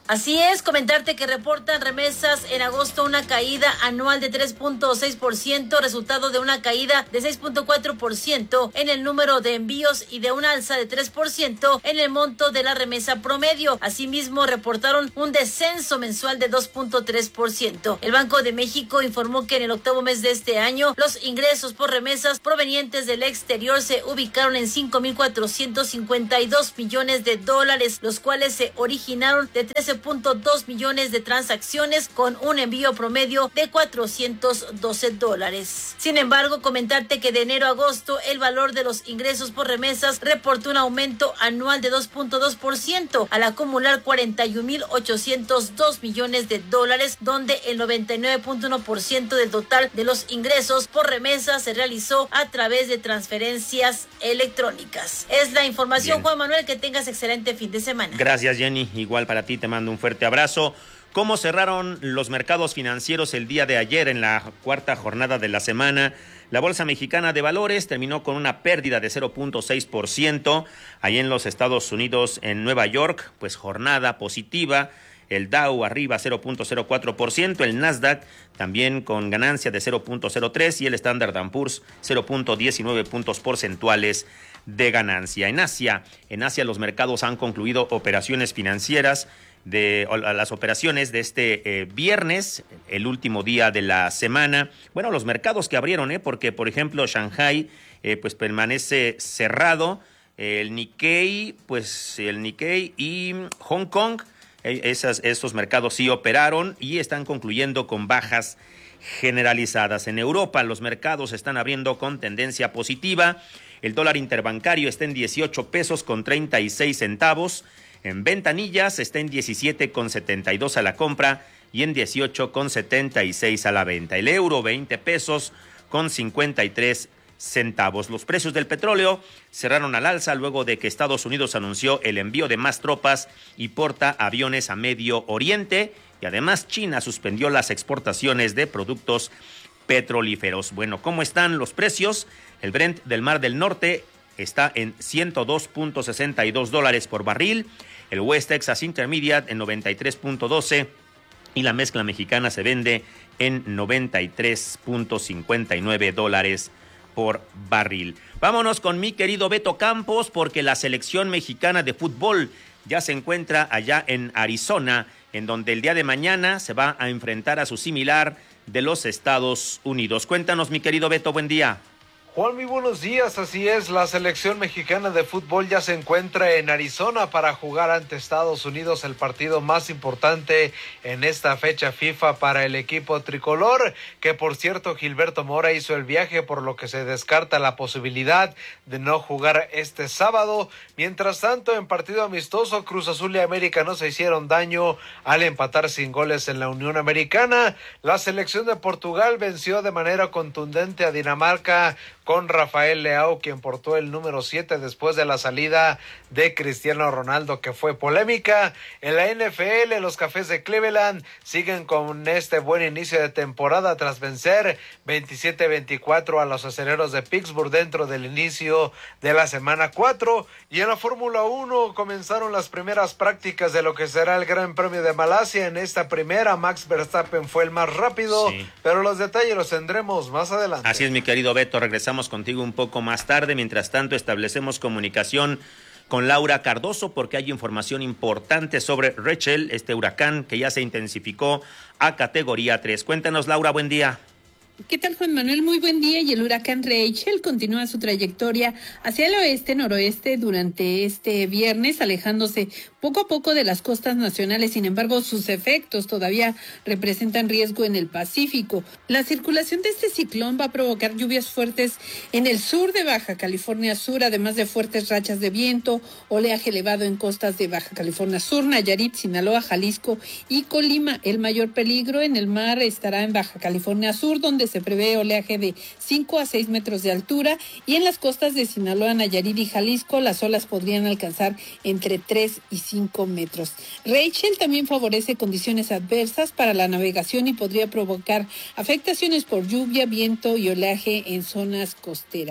Así es, comentarte que reportan remesas en agosto una caída anual de tres punto seis por ciento, resultado de una caída de seis punto cuatro por ciento en el número de envíos y de un alza de tres por ciento en el monto de la remesa promedio. Asimismo, reportaron un descenso mensual de dos punto tres por ciento. El Banco de México informó que en el octavo mes de este año, los ingresos por remesas provenientes del exterior se ubicaron en cinco mil cuatrocientos cincuenta y dos millones de dólares, los cuales se originaron de trece punto dos millones de transacciones con un envío promedio de cuatrocientos doce dólares. Sin embargo, comentarte que de enero a agosto el valor de los ingresos por remesas reportó un aumento anual de dos punto dos por ciento al acumular cuarenta y un mil ochocientos dos millones de dólares, donde el noventa y nueve punto uno por ciento del total de los ingresos por remesas se realizó a través de transferencias electrónicas. Es la información. Bien. Juan Manuel, que tengas excelente fin de semana. Gracias, Jenny. Igual para ti, te mando un fuerte abrazo. ¿Cómo cerraron los mercados financieros el día de ayer en la cuarta jornada de la semana? La Bolsa Mexicana de Valores terminó con una pérdida de cero punto seis por ciento. Ahí en los Estados Unidos, en Nueva York, pues jornada positiva. El Dow arriba cero punto cero cuatro por ciento, el Nasdaq también con ganancia de cero punto cero tres y el Standard and Poor's cero punto diecinueve puntos porcentuales de ganancia. En Asia, en Asia los mercados han concluido operaciones financieras de las operaciones de este eh, viernes, el último día de la semana. Bueno, los mercados que abrieron, eh, porque por ejemplo Shanghai eh, pues permanece cerrado, el Nikkei, pues el Nikkei y Hong Kong. Esas, estos mercados sí operaron y están concluyendo con bajas generalizadas. En Europa los mercados están abriendo con tendencia positiva. El dólar interbancario está en dieciocho pesos con treinta y seis centavos. En ventanillas está en diecisiete con setenta y dos a la compra y en dieciocho con setenta y seis a la venta. El euro veinte pesos con cincuenta y tres centavos. Los precios del petróleo cerraron al alza luego de que Estados Unidos anunció el envío de más tropas y portaaviones a Medio Oriente, y además China suspendió las exportaciones de productos petrolíferos. Bueno, ¿cómo están los precios? El Brent del Mar del Norte está en ciento dos punto sesenta y dos dólares por barril, el West Texas Intermediate en noventa y tres punto doce y la mezcla mexicana se vende en noventa y tres punto cincuenta y nueve dólares por barril. Vámonos con mi querido Beto Campos, porque la selección mexicana de fútbol ya se encuentra allá en Arizona, en donde el día de mañana se va a enfrentar a su similar de los Estados Unidos. Cuéntanos, mi querido Beto, buen día. Juan, muy buenos días. Así es, la selección mexicana de fútbol ya se encuentra en Arizona para jugar ante Estados Unidos, el partido más importante en esta fecha FIFA para el equipo tricolor, que por cierto Gilberto Mora hizo el viaje, por lo que se descarta la posibilidad de no jugar este sábado. Mientras tanto, en partido amistoso, Cruz Azul y América no se hicieron daño al empatar sin goles en la Unión Americana. La selección de Portugal venció de manera contundente a Dinamarca con Rafael Leao, quien portó el número siete después de la salida de Cristiano Ronaldo, que fue polémica. En la N F L, los Cafés de Cleveland siguen con este buen inicio de temporada tras vencer veintisiete veinticuatro a los Acereros de Pittsburgh dentro del inicio de la semana cuatro. Y en la Fórmula uno comenzaron las primeras prácticas de lo que será el Gran Premio de Malasia. En esta primera, Max Verstappen fue el más rápido, sí, pero los detalles los tendremos más adelante. Así es, mi querido Beto, regresamos contigo un poco más tarde. Mientras tanto, establecemos comunicación con Laura Cardoso porque hay información importante sobre Rachel, este huracán que ya se intensificó a categoría tres. Cuéntanos, Laura, buen día. ¿Qué tal, Juan Manuel? Muy buen día. Y el huracán Rachel continúa su trayectoria hacia el oeste-noroeste durante este viernes, alejándose poco a poco de las costas nacionales. Sin embargo, sus efectos todavía representan riesgo en el Pacífico. La circulación de este ciclón va a provocar lluvias fuertes en el sur de Baja California Sur, además de fuertes rachas de viento, oleaje elevado en costas de Baja California Sur, Nayarit, Sinaloa, Jalisco y Colima. El mayor peligro en el mar estará en Baja California Sur, donde se prevé oleaje de cinco a seis metros de altura, y en las costas de Sinaloa, Nayarit y Jalisco las olas podrían alcanzar entre tres y cinco metros. Rachel también favorece condiciones adversas para la navegación y podría provocar afectaciones por lluvia, viento y oleaje en zonas costeras.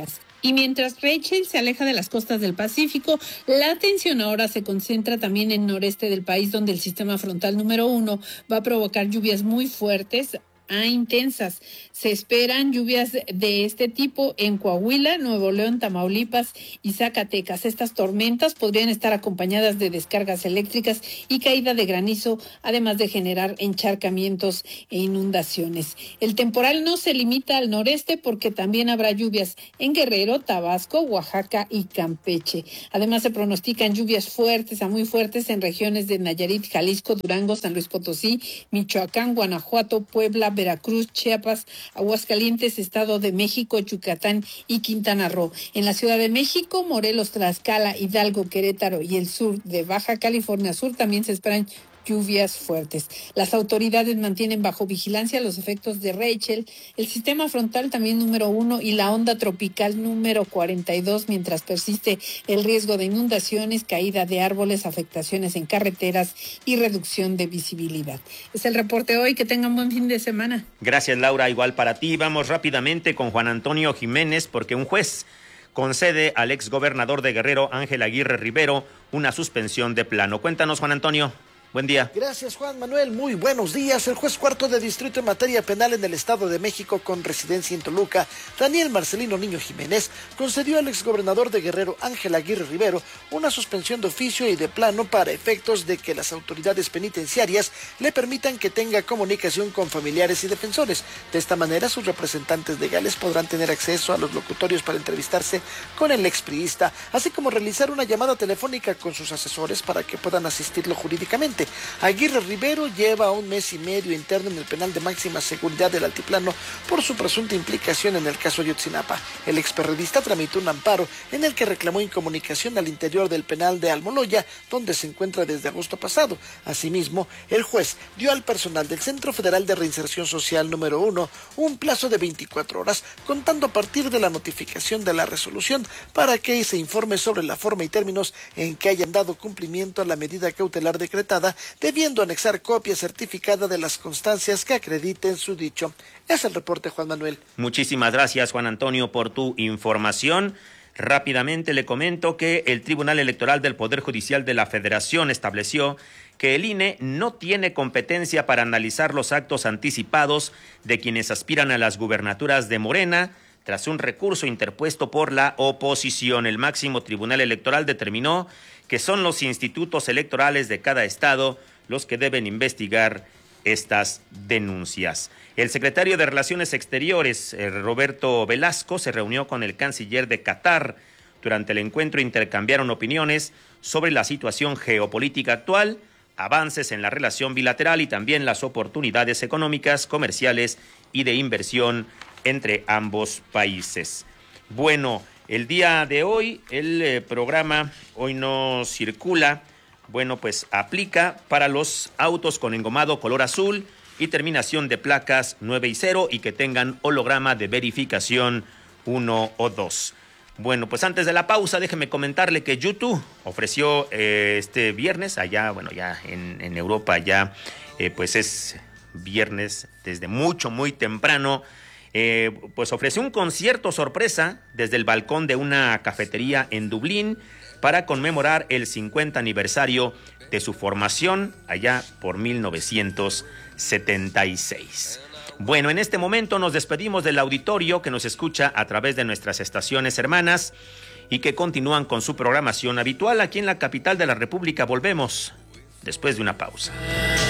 Y mientras Rachel se aleja de las costas del Pacífico, la atención ahora se concentra también en el noreste del país, donde el sistema frontal número uno va a provocar lluvias muy fuertes a intensas. Se esperan lluvias de este tipo en Coahuila, Nuevo León, Tamaulipas y Zacatecas. Estas tormentas podrían estar acompañadas de descargas eléctricas y caída de granizo, además de generar encharcamientos e inundaciones. El temporal no se limita al noreste porque también habrá lluvias en Guerrero, Tabasco, Oaxaca y Campeche. Además se pronostican lluvias fuertes a muy fuertes en regiones de Nayarit, Jalisco, Durango, San Luis Potosí, Michoacán, Guanajuato, Puebla, Veracruz, Chiapas, Aguascalientes, Estado de México, Yucatán y Quintana Roo. En la Ciudad de México, Morelos, Tlaxcala, Hidalgo, Querétaro y el sur de Baja California Sur también se esperan lluvias fuertes. Las autoridades mantienen bajo vigilancia los efectos de Rachel, el sistema frontal también número uno y la onda tropical número cuarenta y dos, mientras persiste el riesgo de inundaciones, caída de árboles, afectaciones en carreteras y reducción de visibilidad. Es el reporte hoy. Que tengan buen fin de semana. Gracias, Laura. Igual para ti. Vamos rápidamente con Juan Antonio Jiménez, porque un juez concede al exgobernador de Guerrero, Ángel Aguirre Rivero, una suspensión de plano. Cuéntanos, Juan Antonio. Buen día. Gracias, Juan Manuel. Muy buenos días. El juez cuarto de distrito en materia penal en el Estado de México con residencia en Toluca, Daniel Marcelino Niño Jiménez, concedió al exgobernador de Guerrero, Ángel Aguirre Rivero, una suspensión de oficio y de plano para efectos de que las autoridades penitenciarias le permitan que tenga comunicación con familiares y defensores. De esta manera, sus representantes legales podrán tener acceso a los locutorios para entrevistarse con el expriista, así como realizar una llamada telefónica con sus asesores para que puedan asistirlo jurídicamente. Aguirre Rivero lleva un mes y medio interno en el penal de máxima seguridad del Altiplano por su presunta implicación en el caso Ayotzinapa. El experredista tramitó un amparo en el que reclamó incomunicación al interior del penal de Almoloya, donde se encuentra desde agosto pasado. Asimismo, el juez dio al personal del Centro Federal de Reinserción Social número uno un plazo de veinticuatro horas, contando a partir de la notificación de la resolución, para que se informe sobre la forma y términos en que hayan dado cumplimiento a la medida cautelar decretada, debiendo anexar copia certificada de las constancias que acrediten su dicho. Es el reporte, Juan Manuel. Muchísimas gracias, Juan Antonio, por tu información. Rápidamente le comento que el Tribunal Electoral del Poder Judicial de la Federación estableció que el I N E no tiene competencia para analizar los actos anticipados de quienes aspiran a las gubernaturas de Morena, tras un recurso interpuesto por la oposición. El máximo tribunal electoral determinó que son los institutos electorales de cada estado los que deben investigar estas denuncias. El secretario de Relaciones Exteriores, Roberto Velasco, se reunió con el canciller de Qatar. Durante el encuentro intercambiaron opiniones sobre la situación geopolítica actual, avances en la relación bilateral y también las oportunidades económicas, comerciales y de inversión entre ambos países. Bueno, el día de hoy el eh, programa Hoy No Circula, bueno, pues aplica para los autos con engomado color azul y terminación de placas nueve y cero y que tengan holograma de verificación uno o dos. Bueno, pues antes de la pausa, déjeme comentarle que YouTube ofreció eh, este viernes, allá, bueno, ya en, en Europa ya, eh, pues es viernes desde mucho, muy temprano. Eh, pues ofreció un concierto sorpresa desde el balcón de una cafetería en Dublín para conmemorar el cincuenta aniversario de su formación allá por mil novecientos setenta y seis. Bueno, en este momento nos despedimos del auditorio que nos escucha a través de nuestras estaciones hermanas y que continúan con su programación habitual aquí en la capital de la República. Volvemos después de una pausa.